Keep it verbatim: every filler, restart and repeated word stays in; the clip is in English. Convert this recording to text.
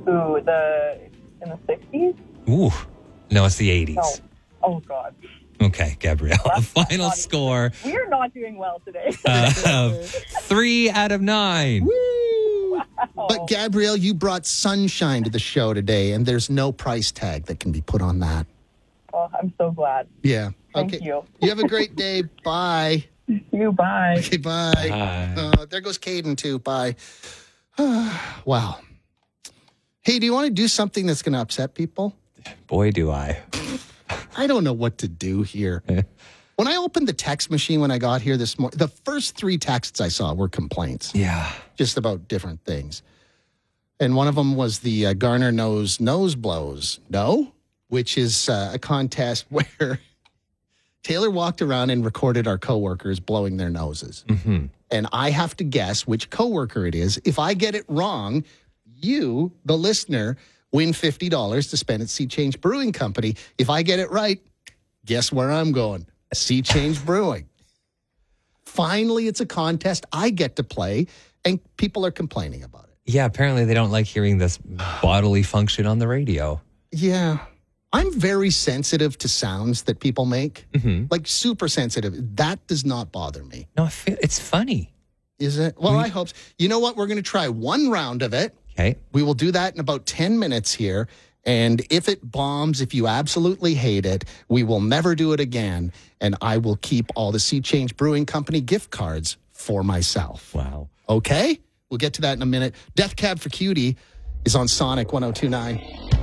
Ooh, the in the sixties? Ooh. No, it's the eighties. No. Oh, God. Okay, Gabrielle. That's Final not score. We are not doing well today. Uh, three out of nine. Woo! Wow. But Gabrielle, you brought sunshine to the show today, and there's no price tag that can be put on that. Oh, I'm so glad. Yeah. Thank okay. you. You have a great day. Bye. You, bye. Okay, bye. Bye. Uh, there goes Caden, too. Bye. Wow. Hey, do you want to do something that's going to upset people? Boy, do I. I don't know what to do here. When I opened the text machine when I got here this morning, the first three texts I saw were complaints. Yeah. Just about different things. And one of them was the uh, Garner knows nose blows. No? Which is uh, a contest where Taylor walked around and recorded our coworkers blowing their noses. Mm-hmm. And I have to guess which coworker it is. If I get it wrong, you, the listener, win fifty dollars to spend at Sea Change Brewing Company. If I get it right, guess where I'm going? Sea Change Brewing. Finally, it's a contest I get to play, and people are complaining about it. Yeah, apparently they don't like hearing this bodily function on the radio. Yeah. I'm very sensitive to sounds that people make. Mm-hmm. Like super sensitive. That does not bother me. No, I feel, it's funny. Is it? Well, We- I hope so. You know what? We're going to try one round of it. Okay. We will do that in about ten minutes here. And if it bombs, if you absolutely hate it, we will never do it again. And I will keep all the Sea Change Brewing Company gift cards for myself. Wow. Okay? We'll get to that in a minute. Death Cab for Cutie is on Sonic one oh two nine.